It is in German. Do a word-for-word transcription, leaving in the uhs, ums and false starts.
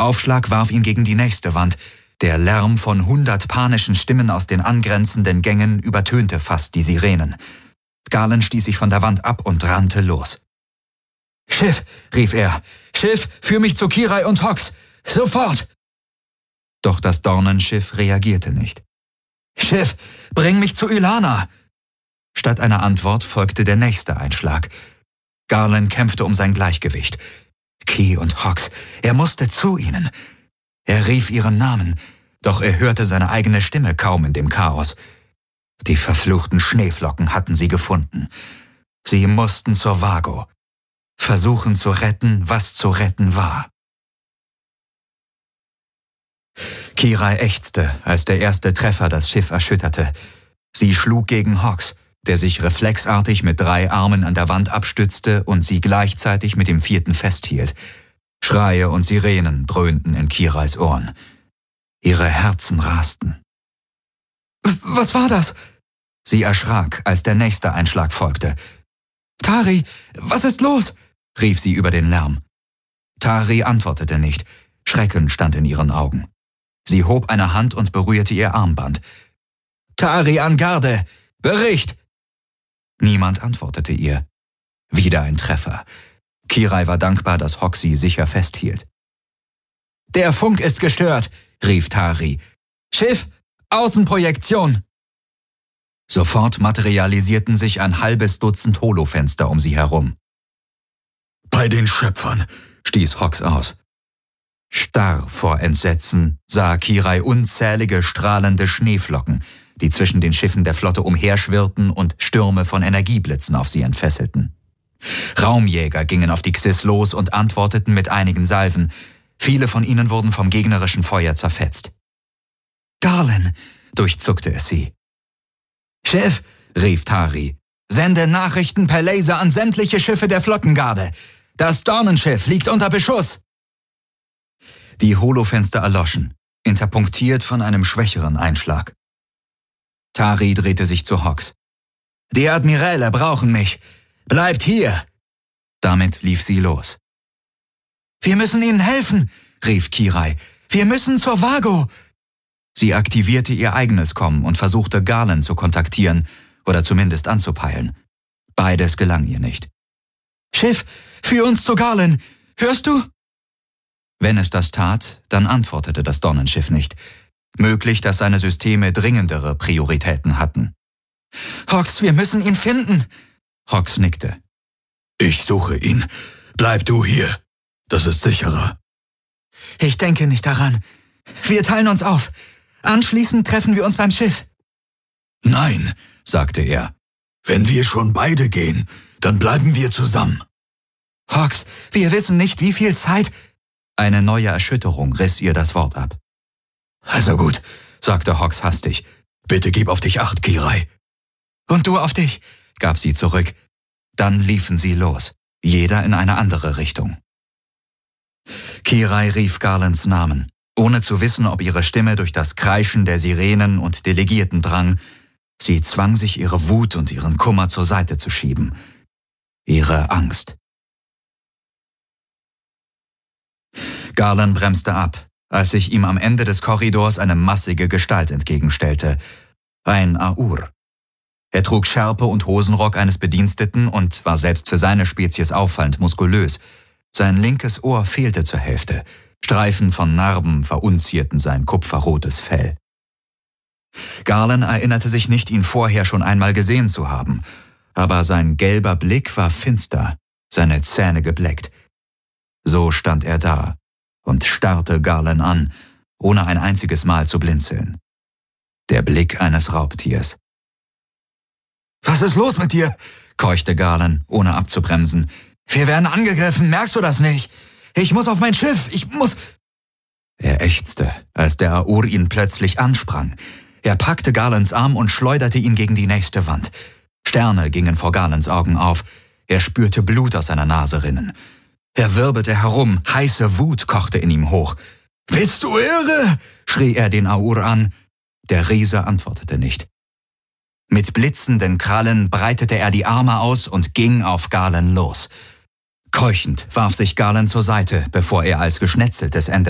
Aufschlag warf ihn gegen die nächste Wand. Der Lärm von hundert panischen Stimmen aus den angrenzenden Gängen übertönte fast die Sirenen. Garland stieß sich von der Wand ab und rannte los. »Schiff«, rief er, »Schiff, führ mich zu Kirai und Hox! Sofort!« Doch das Dornenschiff reagierte nicht. »Schiff, bring mich zu Ylana!« Statt einer Antwort folgte der nächste Einschlag. Garland kämpfte um sein Gleichgewicht. Ki und Hox, er musste zu ihnen. Er rief ihren Namen, doch er hörte seine eigene Stimme kaum in dem Chaos. Die verfluchten Schneeflocken hatten sie gefunden. Sie mussten zur Vago. Versuchen zu retten, was zu retten war. Kirai ächzte, als der erste Treffer das Schiff erschütterte. Sie schlug gegen Hox, der sich reflexartig mit drei Armen an der Wand abstützte und sie gleichzeitig mit dem vierten festhielt. Schreie und Sirenen dröhnten in Kirais Ohren. Ihre Herzen rasten. »Was war das?« Sie erschrak, als der nächste Einschlag folgte. »Tari, was ist los?« rief sie über den Lärm. Tari antwortete nicht. Schrecken stand in ihren Augen. Sie hob eine Hand und berührte ihr Armband. »Tari an Garde! Bericht!« Niemand antwortete ihr. Wieder ein Treffer. Kirai war dankbar, dass Hox sie sicher festhielt. »Der Funk ist gestört«, rief Tari. »Schiff, Außenprojektion!« Sofort materialisierten sich ein halbes Dutzend Holofenster um sie herum. »Bei den Schöpfern«, stieß Hox aus. Starr vor Entsetzen sah Kirai unzählige strahlende Schneeflocken, die zwischen den Schiffen der Flotte umherschwirrten und Stürme von Energieblitzen auf sie entfesselten. Raumjäger gingen auf die Xys los und antworteten mit einigen Salven. Viele von ihnen wurden vom gegnerischen Feuer zerfetzt. »Garland«, durchzuckte es sie. »Schiff«, rief Tari, »sende Nachrichten per Laser an sämtliche Schiffe der Flottengarde. Das Dornenschiff liegt unter Beschuss.« Die Holofenster erloschen, interpunktiert von einem schwächeren Einschlag. Tari drehte sich zu Hox. »Die Admiräle brauchen mich. Bleibt hier!« Damit lief sie los. »Wir müssen ihnen helfen«, rief Kirai. »Wir müssen zur Vago!« Sie aktivierte ihr eigenes Komm und versuchte Garland zu kontaktieren oder zumindest anzupeilen. Beides gelang ihr nicht. »Schiff, führ uns zu Garland! Hörst du?« Wenn es das tat, dann antwortete das Dornenschiff nicht. Möglich, dass seine Systeme dringendere Prioritäten hatten. »Hox, wir müssen ihn finden!« Hox nickte. »Ich suche ihn. Bleib du hier. Das ist sicherer.« »Ich denke nicht daran. Wir teilen uns auf. Anschließend treffen wir uns beim Schiff.« »Nein«, sagte er. »Wenn wir schon beide gehen, dann bleiben wir zusammen.« »Hox, wir wissen nicht, wie viel Zeit...« Eine neue Erschütterung riss ihr das Wort ab. »Also gut«, sagte Hox hastig. »Bitte gib auf dich acht, Kirai.« »Und du auf dich«, gab sie zurück. Dann liefen sie los, jeder in eine andere Richtung. Kirai rief Garlands Namen, ohne zu wissen, ob ihre Stimme durch das Kreischen der Sirenen und Delegierten drang. Sie zwang sich, ihre Wut und ihren Kummer zur Seite zu schieben. Ihre Angst. Garland bremste ab, als sich ihm am Ende des Korridors eine massige Gestalt entgegenstellte. Ein Aur. Er trug Schärpe und Hosenrock eines Bediensteten und war selbst für seine Spezies auffallend muskulös. Sein linkes Ohr fehlte zur Hälfte. Streifen von Narben verunzierten sein kupferrotes Fell. Garland erinnerte sich nicht, ihn vorher schon einmal gesehen zu haben, aber sein gelber Blick war finster, seine Zähne gebleckt. So stand er da und starrte Garland an, ohne ein einziges Mal zu blinzeln. Der Blick eines Raubtiers. »Was ist los mit dir?« keuchte Garland, ohne abzubremsen. »Wir werden angegriffen, merkst du das nicht? Ich muss auf mein Schiff, ich muss...« Er ächzte, als der Aur ihn plötzlich ansprang. Er packte Garlands Arm und schleuderte ihn gegen die nächste Wand. Sterne gingen vor Garlands Augen auf. Er spürte Blut aus seiner Nase rinnen. Er wirbelte herum, heiße Wut kochte in ihm hoch. »Bist du irre?« schrie er den Aur an. Der Riese antwortete nicht. Mit blitzenden Krallen breitete er die Arme aus und ging auf Garland los. Keuchend warf sich Garland zur Seite, bevor er als Geschnetzeltes Ende